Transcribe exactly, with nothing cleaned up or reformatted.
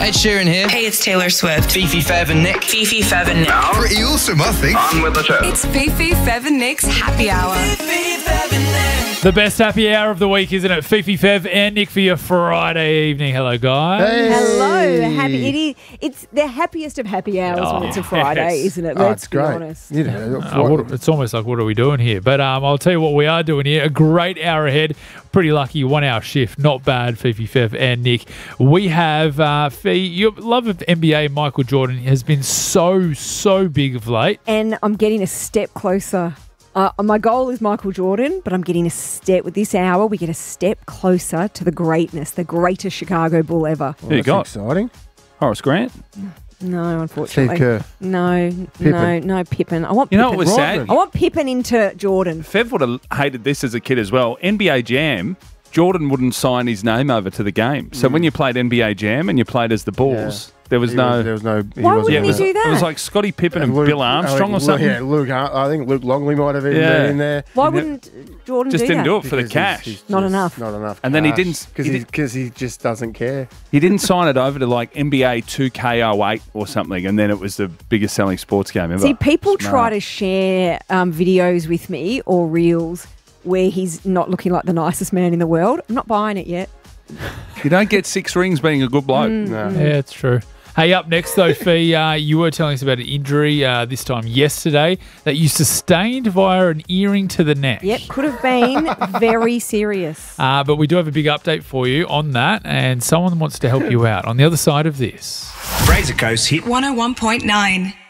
Ed Sheeran here. Hey, it's Taylor Swift. Fifi, Fev and Nick. Fifi, Fev and Nick. Pretty awesome, I think. On with the show. It's Fifi, Fev and Nick's Happy Hour. The best happy hour of the week, isn't it? Fifi, Fev and Nick for your Friday evening. Hello, guys. Hey. Hello. Happy, it is, it's the happiest of happy hours Oh, when it's a Friday, yes. isn't it? Oh, Let's it's be great. honest. You know, Uh, what, it's almost like, what are we doing here? But um, I'll tell you what we are doing here. A great hour ahead. Pretty lucky one-hour shift. Not bad, Fifi, Fev and Nick. We have, uh, Fee, your love of N B A, Michael Jordan, has been so, so big of late. And I'm getting a step closer. Uh, my goal is Michael Jordan, but I'm getting a step with this hour. We get a step closer to the greatness, the greatest Chicago Bull ever. Well, Who you that's got? exciting. Horace Grant. No, unfortunately. Steve Kerr. No, Pippen. no, no Pippen. I want You know Pippen. what was sad? I want Pippen into Jordan. Fev would have hated this as a kid as well. N B A Jam, Jordan wouldn't sign his name over to the game. So when you played N B A Jam and you played as the Bulls, there was He no... Was, there was no. He Why wasn't wouldn't he in do there. that? It was like Scottie Pippen and Luke- Bill Armstrong I or think, something. Yeah, Luke. I think Luke Longley might have even Yeah. been in there. Why You know, wouldn't Jordan Just do didn't that? do it for the Because cash. he's- he's Not just enough. Not enough. And then he didn't- because he he did- because he just doesn't care. He didn't sign it over to like N B A two K oh eight or something, and then it was the biggest selling sports game ever. See, people Smart. try to share um, videos with me or reels where he's not looking like the nicest man in the world. I'm not buying it yet. You don't get six rings being a good bloke. No. Yeah, it's true. Hey, up next though, Fee, uh, you were telling us about an injury uh, this time yesterday that you sustained via an earring to the neck. Yep, could have been very serious. Uh, but we do have a big update for you on that, and someone wants to help you out on the other side of this. Fraser Coast hit one oh one point nine.